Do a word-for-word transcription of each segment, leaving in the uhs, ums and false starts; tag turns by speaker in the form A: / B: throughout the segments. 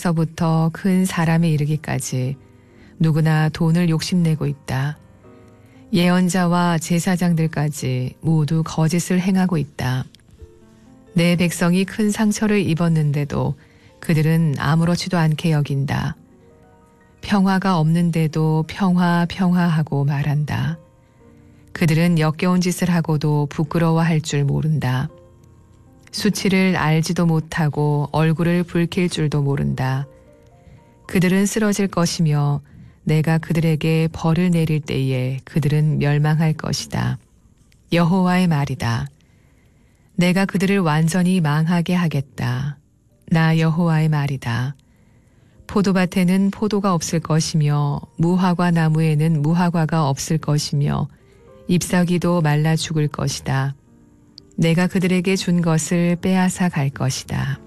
A: 아이에서부터 큰 사람에 이르기까지 누구나 돈을 욕심내고 있다. 예언자와 제사장들까지 모두 거짓을 행하고 있다. 내 백성이 큰 상처를 입었는데도 그들은 아무렇지도 않게 여긴다. 평화가 없는데도 평화 평화하고 말한다. 그들은 역겨운 짓을 하고도 부끄러워할 줄 모른다. 수치를 알지도 못하고 얼굴을 붉힐 줄도 모른다. 그들은 쓰러질 것이며 내가 그들에게 벌을 내릴 때에 그들은 멸망할 것이다. 여호와의 말이다. 내가 그들을 완전히 망하게 하겠다. 나 여호와의 말이다. 포도밭에는 포도가 없을 것이며 무화과 나무에는 무화과가 없을 것이며 잎사귀도 말라 죽을 것이다. 내가 그들에게 준 것을 빼앗아 갈 것이다.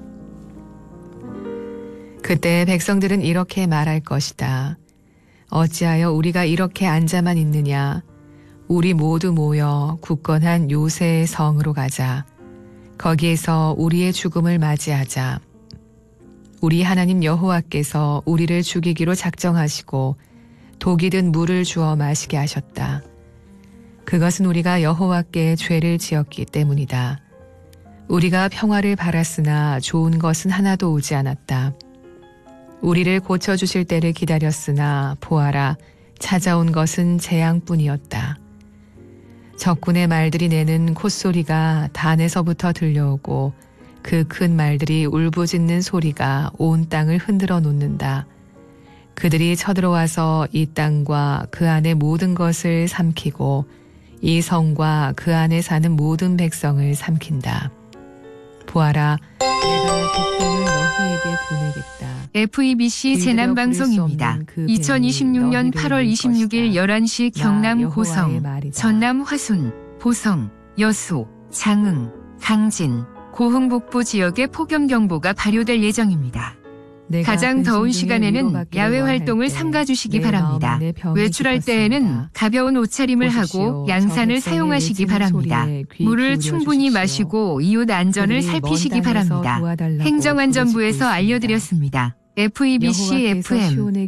A: 그때 백성들은 이렇게 말할 것이다. 어찌하여 우리가 이렇게 앉아만 있느냐? 우리 모두 모여 굳건한 요새의 성으로 가자. 거기에서 우리의 죽음을 맞이하자. 우리 하나님 여호와께서 우리를 죽이기로 작정하시고 독이 든 물을 주어 마시게 하셨다. 그것은 우리가 여호와께 죄를 지었기 때문이다. 우리가 평화를 바랐으나 좋은 것은 하나도 오지 않았다. 우리를 고쳐주실 때를 기다렸으나 보아라, 찾아온 것은 재앙뿐이었다. 적군의 말들이 내는 콧소리가 단에서부터 들려오고 그 큰 말들이 울부짖는 소리가 온 땅을 흔들어 놓는다. 그들이 쳐들어와서 이 땅과 그 안의 모든 것을 삼키고 이 성과 그 안에 사는 모든 백성을 삼킨다. 보아라, 내가 독병을 너희에게 보내겠다.
B: 에프이비씨 재난방송입니다.
A: 그
B: 이천이십육년 팔월 이십육일 열한 시 경남 고성, 전남 화순, 보성, 여수, 장흥, 강진, 고흥 북부 지역에 폭염경보가 발효될 예정입니다. 가장 더운 시간에는 야외 활동을 삼가주시기 바랍니다. 외출할 때에는 가벼운 옷차림을 하고 양산을 사용하시기 바랍니다. 물을 충분히 마시고 이웃 안전을 살피시기 바랍니다. 행정안전부에서 알려드렸습니다. 에프이비씨 에프엠
A: 시온의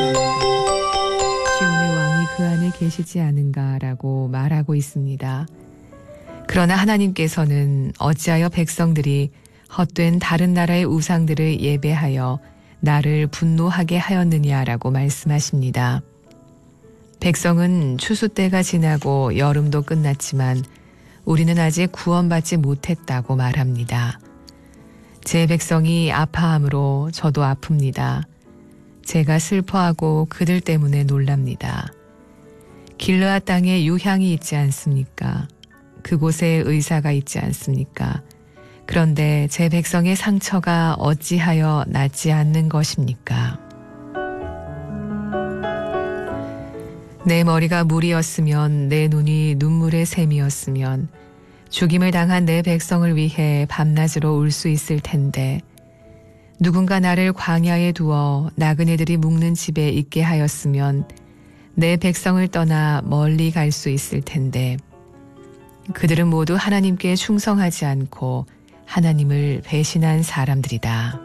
A: 왕이 그 안에 계시지 않은가라고 말하고 있습니다. 그러나 하나님께서는 어찌하여 백성들이 헛된 다른 나라의 우상들을 예배하여 나를 분노하게 하였느냐라고 말씀하십니다. 백성은 추수 때가 지나고 여름도 끝났지만 우리는 아직 구원받지 못했다고 말합니다. 제 백성이 아파함으로 저도 아픕니다. 제가 슬퍼하고 그들 때문에 놀랍니다. 길르앗 땅에 유향이 있지 않습니까? 그곳에 의사가 있지 않습니까? 그런데 제 백성의 상처가 어찌하여 낫지 않는 것입니까? 내 머리가 물이었으면 내 눈이 눈물의 샘이었으면 죽임을 당한 내 백성을 위해 밤낮으로 울 수 있을 텐데 누군가 나를 광야에 두어 나그네들이 묵는 집에 있게 하였으면 내 백성을 떠나 멀리 갈 수 있을 텐데 그들은 모두 하나님께 충성하지 않고 하나님을 배신한 사람들이다.